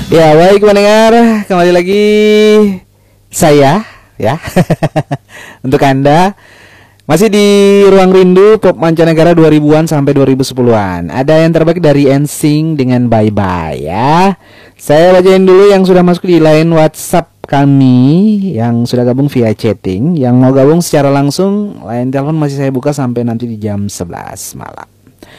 Ya, baik pendengar, kembali lagi saya ya. Untuk Anda masih di Ruang Rindu Pop Mancanegara 2000-an sampai 2010-an. Ada yang terbaik dari NSYNC dengan Bye Bye ya. Saya bacain dulu yang sudah masuk di line WhatsApp kami, yang sudah gabung via chatting. Yang mau gabung secara langsung, line telepon masih saya buka sampai nanti di jam 11 malam.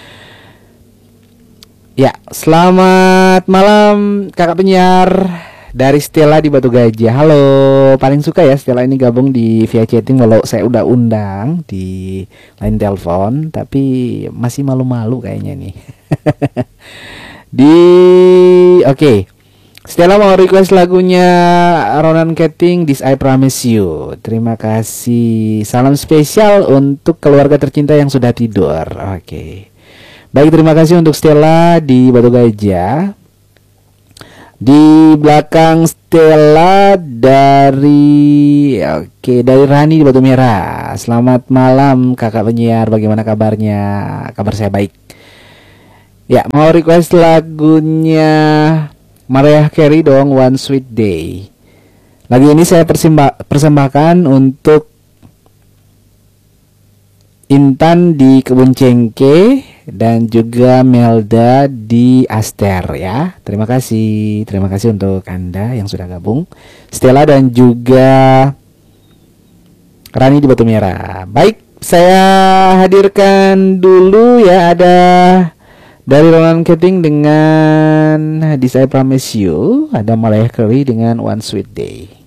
Ya, selamat malam kakak penyiar dari Stella di Batu Gajah. Halo, paling suka ya Stella ini gabung di via chatting, walau saya udah undang di line telepon, tapi masih malu-malu kayaknya nih. Oke. Stella mau request lagunya Ronan Keating, This I Promise You. Terima kasih. Salam spesial untuk keluarga tercinta yang sudah tidur. Oke. Baik, terima kasih untuk Stella di Batu Gajah. Di belakang Stella dari Rani di Batu Merah. Selamat malam kakak penyiar, bagaimana kabarnya? Kabar saya baik. Ya, mau request lagunya Mariah Carey dong, One Sweet Day. Lagu ini saya persembahkan untuk Intan di Kebun Cengke dan juga Melda di Aster ya. Terima kasih untuk Anda yang sudah gabung, Stella dan juga Rani di Batu Merah. Baik, saya hadirkan dulu ya, ada dari Ronan Keating dengan This I Promise You, ada Mariah Carey dengan One Sweet Day.